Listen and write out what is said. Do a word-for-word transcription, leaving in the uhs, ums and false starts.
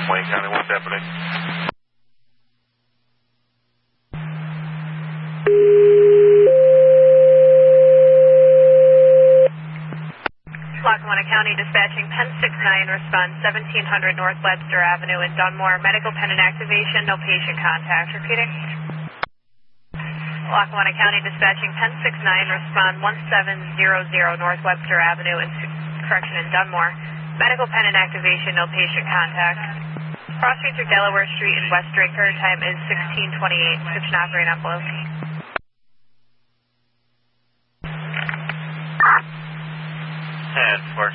Wayne County, what's happening? Lackawanna County dispatching Penn six nine, respond seventeen hundred North Webster Avenue in Dunmore. Medical pendant activation, no patient contact. Repeating. Lackawanna County dispatching Penn six nine, respond one seven zero zero North Webster Avenue in correction in Dunmore. Medical pendant activation, no patient contact. Crossing through Delaware Street in West Drinker. Time is sixteen twenty-eight. Switch and operate on flow. ten four